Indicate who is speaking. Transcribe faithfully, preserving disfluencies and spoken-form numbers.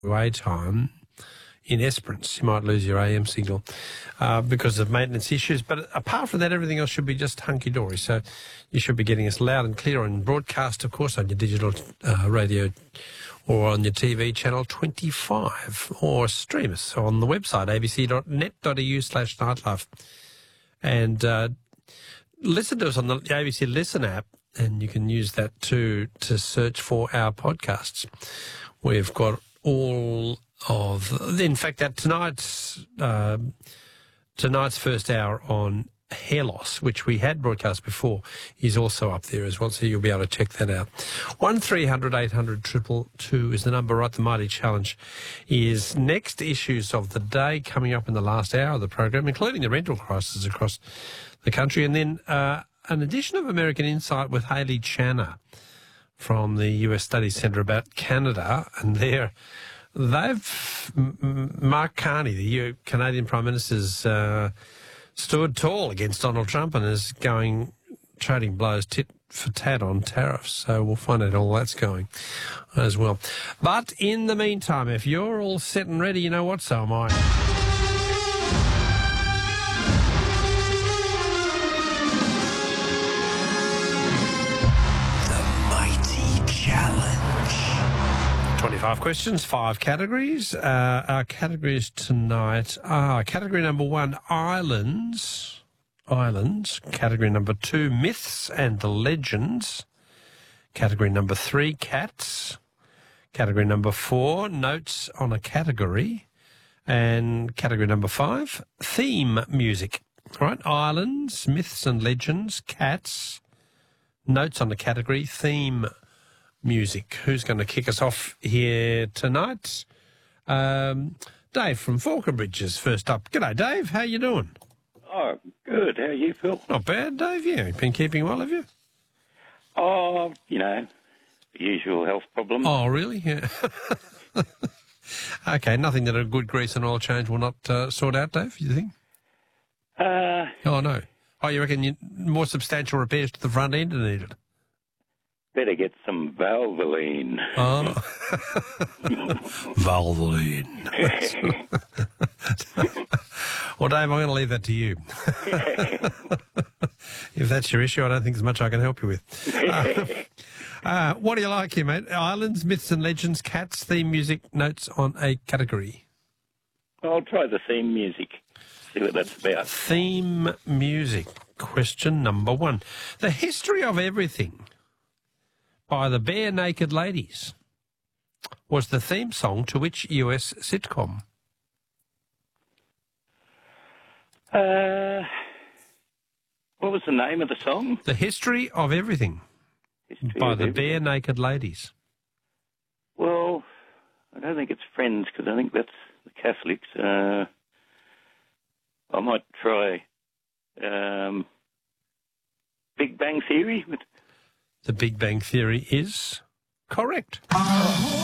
Speaker 1: away time in Esperance. You might lose your A M signal uh, because of maintenance issues. But apart from that, everything else should be just hunky-dory. So you should be getting us loud and clear on broadcast, of course, on your digital uh, radio or on your T V channel twenty-five, or stream us on the website a b c dot net dot e u slash nightlife. And uh, listen to us on the A B C Listen app, and you can use that too to search for our podcasts. We've got all of, in fact, that tonight's uh, tonight's first hour on hair loss, which we had broadcast before, is also up there as well, so you'll be able to check that out. one three hundred eight hundred two two two is the number. Right, the Mighty Challenge is next. Issues of the day coming up in the last hour of the program, including the rental crisis across the country, and then uh, an edition of American Insight with Hayley Channer from the U S Studies Centre about Canada, and they're, they've, Mark Carney, the U- Canadian Prime Minister's uh, stood tall against Donald Trump and is going, trading blows tit for tat on tariffs. So we'll find out how all that's going as well. But in the meantime, if you're all set and ready, you know what, so am I. twenty-five questions, five categories. Uh, our categories tonight are category number one, islands. Islands. Category number two, myths and legends. Category number three, cats. Category number four, notes on a category. And category number five, theme music. All right, islands, myths and legends, cats, notes on a category, theme music. Who's going to kick us off here tonight? Um, Dave from Falconbridge is first up. G'day, Dave. How you doing?
Speaker 2: Oh, good. How are you, Phil?
Speaker 1: Not bad, Dave. Yeah, you've been keeping well, have you?
Speaker 2: Oh, you know, the usual health problems.
Speaker 1: Oh, really? Yeah. Okay, nothing that a good grease and oil change will not uh, sort out, Dave, you think?
Speaker 2: Uh,
Speaker 1: oh, no. Oh, you reckon you, more substantial repairs to the front end are needed?
Speaker 2: Better get some Valvoline.
Speaker 1: Oh. Valvoline. Well, Dave, I'm going to leave that to you. If that's your issue, I don't think there's much I can help you with. Uh, uh, what do you like here, mate? Islands, myths and legends, cats, theme music, notes on a category.
Speaker 2: I'll try the theme music, see what that's about.
Speaker 1: Theme music. Question number one. The History of Everything by the Bare Naked Ladies was the theme song to which U S sitcom?
Speaker 2: Uh, what was the name of the song?
Speaker 1: The History of Everything
Speaker 2: History
Speaker 1: by
Speaker 2: of
Speaker 1: the
Speaker 2: Everything.
Speaker 1: Bare Naked Ladies.
Speaker 2: Well, I don't think it's Friends, because I think that's the Catholics. Uh, I might try um, Big Bang Theory.
Speaker 1: The Big Bang Theory is correct.